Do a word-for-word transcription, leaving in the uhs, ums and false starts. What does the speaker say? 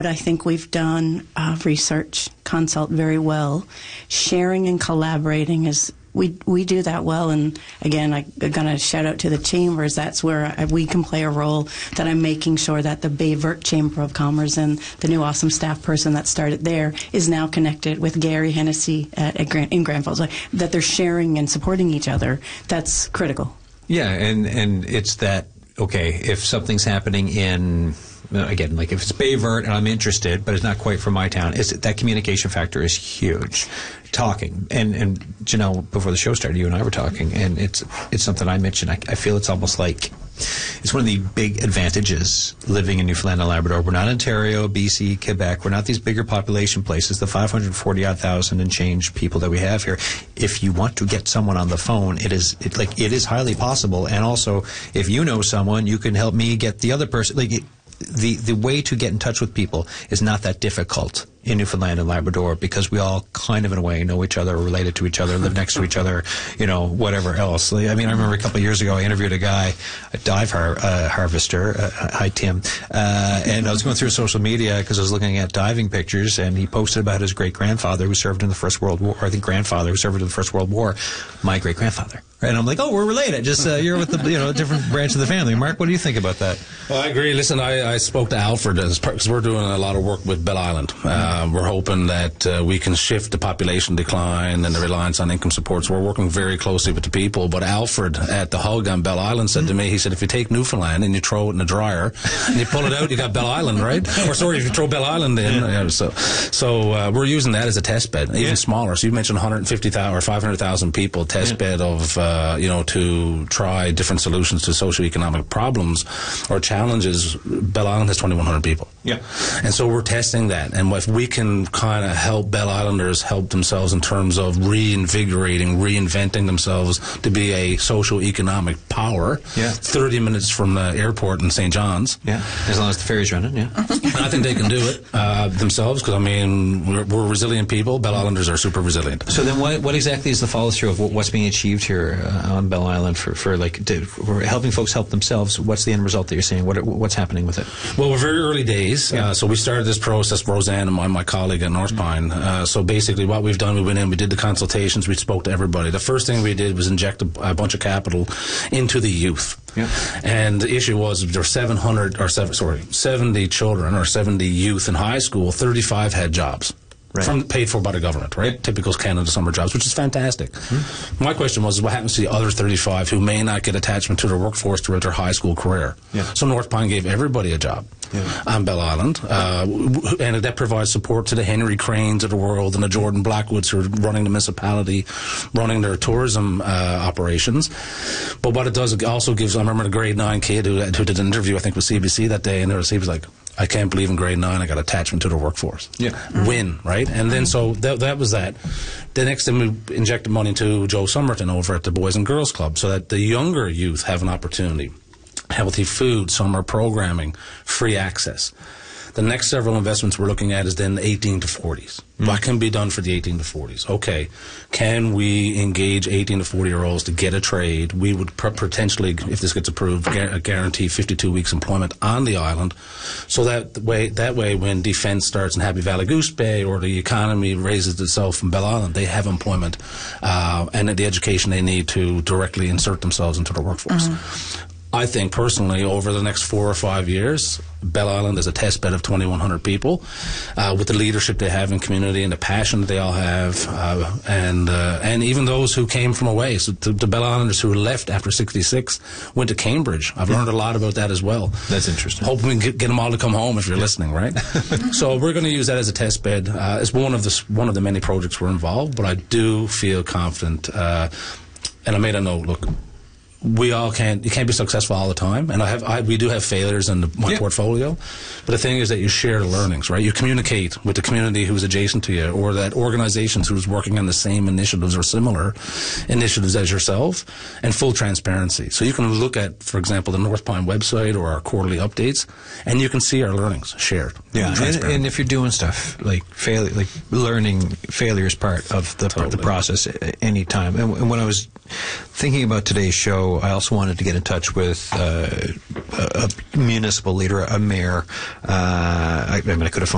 But I think we've done uh, research consult very well. Sharing and collaborating is, we we do that well. And again, I, I'm going to shout out to the chambers. That's where I, we can play a role, that I'm making sure that the Bayvert Chamber of Commerce and the new awesome staff person that started there is now connected with Gary Hennessy at, at Grand, in Grand Falls, that they're sharing and supporting each other. That's critical. Yeah, and, and it's that, okay, if something's happening in... Again, like if it's Bayvert and I'm interested, but it's not quite from my town, it's, that communication factor is huge. Talking. And, and Janelle, before the show started, you and I were talking, and it's it's something I mentioned. I, I feel it's almost like it's one of the big advantages living in Newfoundland and Labrador. We're not Ontario, B C, Quebec. We're not these bigger population places, the five hundred forty odd thousand and change people that we have here. If you want to get someone on the phone, it is it, like it is highly possible. And also, if you know someone, you can help me get the other person. Like it, The, the way to get in touch with people is not that difficult in Newfoundland and Labrador, because we all kind of in a way know each other, related to each other, live next to each other, you know, whatever else. I mean, I remember a couple of years ago I interviewed a guy, a dive har- uh, harvester, uh, hi Tim, uh, and I was going through social media because I was looking at diving pictures, and he posted about his great-grandfather who served in the First World War, or I think grandfather who served in the First World War, my great-grandfather. And I'm like, oh, we're related. Just uh, you're with the, you know, a different branch of the family. Mark, what do you think about that? Well, I agree. Listen, I, I spoke to Alfred because we're doing a lot of work with Bell Island. Uh, we're hoping that uh, we can shift the population decline and the reliance on income support. So we're working very closely with the people. But Alfred at the Hug on Bell Island said mm-hmm. to me, he said, if you take Newfoundland and you throw it in the dryer and you pull it out, you got Bell Island, right? Or sorry, if you throw Bell Island in. Yeah. Yeah, so so uh, we're using that as a test bed, even yeah. smaller. So you mentioned one hundred fifty thousand or five hundred thousand people test yeah. bed of, uh, you know, to try different solutions to socioeconomic problems or challenges. Bell Island has twenty-one hundred people. Yeah. And so we're testing that. And if we can kind of help Bell Islanders help themselves in terms of reinvigorating, reinventing themselves to be a socioeconomic power, yeah. thirty minutes from the airport in Saint John's. Yeah, as long as the ferry's running, yeah. I think they can do it uh, themselves because, I mean, we're, we're resilient people. Bell Islanders are super resilient. So then what, what exactly is the follow-through of what's being achieved here uh, on Bell Island for, for like, to, for helping folks help themselves? What's the end result that you're seeing? What, what's happening with it? Well, we're very early days. Yeah. Uh, so we started this process, Roseanne and my, my colleague at North Pine. Uh, so basically what we've done, we went in, we did the consultations, we spoke to everybody. The first thing we did was inject a, a bunch of capital into the youth. Yeah. And the issue was there were seven hundred, or seven, sorry, seventy children or seventy youth in high school, thirty-five had jobs. Right. From paid for by the government, right? Yep. Typical Canada summer jobs, which is fantastic. Mm-hmm. My question was, what happens to the other thirty-five who may not get attachment to their workforce throughout their high school career? Yeah. So North Pine gave everybody a job yeah. on Bell Island, uh, and that provides support to the Henry Cranes of the world and the Jordan Blackwoods who are running the municipality, running their tourism uh, operations. But what it does, it also gives, I remember the grade nine kid who, who did an interview, I think, with C B C that day, and he was like, I can't believe in grade nine I got attachment to the workforce. Yeah. Mm-hmm. Win, right? And then so that, that was that. The next thing we injected money into Joe Somerton over at the Boys and Girls Club so that the younger youth have an opportunity. Healthy food, summer programming, free access. The next several investments we're looking at is then the eighteen to forties. Mm-hmm. What can be done for the eighteen to forties? Okay, can we engage eighteen to forty-year-olds to get a trade? We would pr- potentially, if this gets approved, gu- guarantee fifty-two weeks employment on the island, so that way, that way when defense starts in Happy Valley Goose Bay or the economy raises itself in Bell Island, they have employment uh, and the education they need to directly insert themselves into the workforce. Mm-hmm. I think personally, over the next four or five years, Bell Island is a test bed of twenty-one hundred people, uh, with the leadership they have in community and the passion that they all have, uh, and uh, and even those who came from away. So the, the Bell Islanders who left after sixty-six went to Cambridge. I've learned a lot about that as well. That's interesting. Hoping we can get, get them all to come home if you're yeah. listening, right? So we're going to use that as a test bed. Uh, it's one of the one of the many projects we're involved, but I do feel confident. Uh, and I made a note. Look. We all can't, you can't be successful all the time. And I have, I, we do have failures in the, my yeah. portfolio. But the thing is that you share the learnings, right? You communicate with the community who's adjacent to you or that organizations who's working on the same initiatives or similar initiatives as yourself, and full transparency. So you can look at, for example, the North Pine website or our quarterly updates, and you can see our learnings shared. Yeah. And, and if you're doing stuff like failure, like learning failure is part of the, totally. the process at any time. And, and when I was thinking about today's show, I also wanted to get in touch with uh, a, a municipal leader, a mayor. Uh, I, I mean, I could have phoned